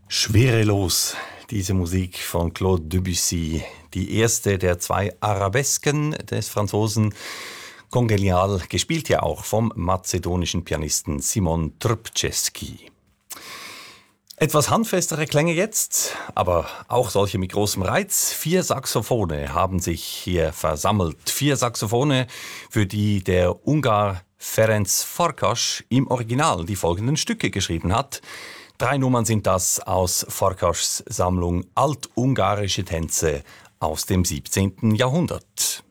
Schwerelos, diese Musik von Claude Debussy, die erste der zwei Arabesken des Franzosen Congenial, gespielt ja auch vom mazedonischen Pianisten Simon Trpceski. Etwas handfestere Klänge jetzt, aber auch solche mit großem Reiz. 4 Saxophone haben sich hier versammelt. 4 Saxophone, für die der Ungar Ferenc Farkas im Original die folgenden Stücke geschrieben hat. 3 Nummern sind das aus Farkas Sammlung Altungarische Tänze aus dem 17. Jahrhundert.